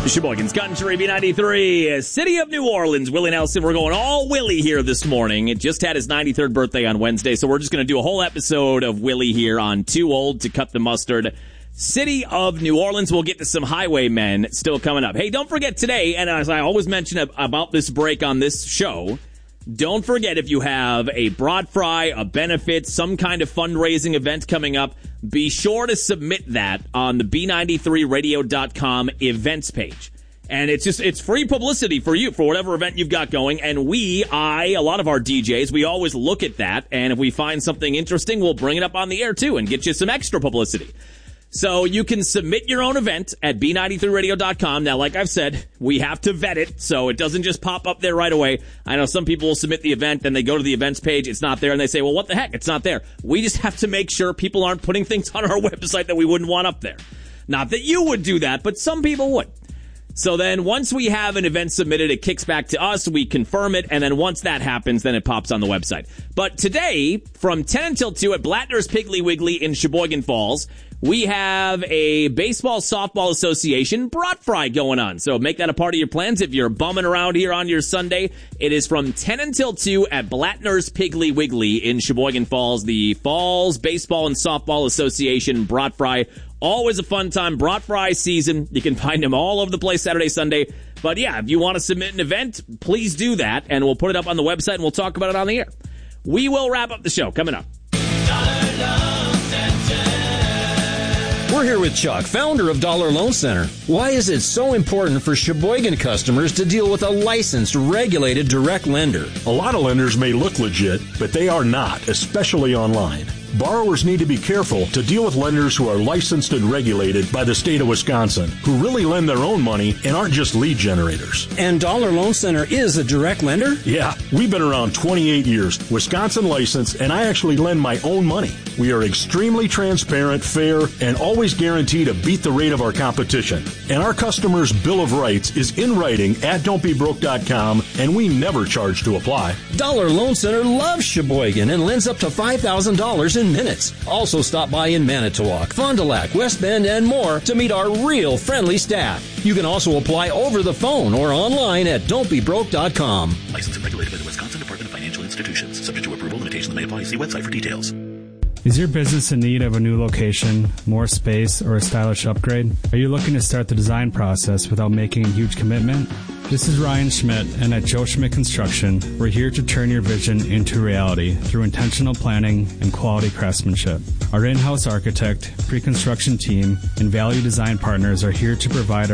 Sheboygan's Country B93, City of New Orleans. Willie Nelson, we're going all Willie here this morning. It just had his 93rd birthday on Wednesday, so we're just going to do a whole episode of Willie here on Too Old to Cut the Mustard. City of New Orleans. We'll get to some highwaymen still coming up. Hey, don't forget today, and as I always mention about this break on this show, don't forget if you have a broad fry, a benefit, some kind of fundraising event coming up, be sure to submit that on the B93radio.com events page. And it's free publicity for you for whatever event you've got going. And a lot of our DJs, we always look at that. And if we find something interesting, we'll bring it up on the air too and get you some extra publicity. So you can submit your own event at B93radio.com. Now, like I've said, we have to vet it, so it doesn't just pop up there right away. I know some people will submit the event, then they go to the events page, it's not there, and they say, well, what the heck, it's not there. We just have to make sure people aren't putting things on our website that we wouldn't want up there. Not that you would do that, but some people would. So then once we have an event submitted, it kicks back to us, we confirm it, and then once that happens, then it pops on the website. But today, from 10 until 2 at Blattner's Piggly Wiggly in Sheboygan Falls, we have a Baseball-Softball Association brat fry going on. So make that a part of your plans if you're bumming around here on your Sunday. It is from 10 until 2 at Blattner's Piggly Wiggly in Sheboygan Falls. The Falls Baseball and Softball Association brat fry. Always a fun time. Brat fry season. You can find them all over the place Saturday, Sunday. But yeah, if you want to submit an event, please do that. And we'll put it up on the website and we'll talk about it on the air. We will wrap up the show coming up. We're here with Chuck, founder of Dollar Loan Center. Why is it so important for Sheboygan customers to deal with a licensed, regulated direct lender? A lot of lenders may look legit, but they are not, especially online. Borrowers need to be careful to deal with lenders who are licensed and regulated by the state of Wisconsin, who really lend their own money and aren't just lead generators. And Dollar Loan Center is a direct lender? Yeah, we've been around 28 years, Wisconsin licensed, and I actually lend my own money. We are extremely transparent, fair, and always guarantee to beat the rate of our competition. And our customers' Bill of Rights is in writing at don'tbebroke.com, and we never charge to apply. Dollar Loan Center loves Sheboygan and lends up to $5,000 in minutes. Also stop by in Manitowoc, Fond du Lac, West Bend, and more to meet our real friendly staff. You can also apply over the phone or online at don'tbebroke.com. Licensed and regulated by the Wisconsin Department of Financial Institutions. Subject to approval. Limitations may apply. See website for details. Is your business in need of a new location, more space, or a stylish upgrade? Are you looking to start the design process without making a huge commitment? This is Ryan Schmidt, and at Joe Schmidt Construction, we're here to turn your vision into reality through intentional planning and quality craftsmanship. Our in-house architect, pre-construction team, and value design partners are here to provide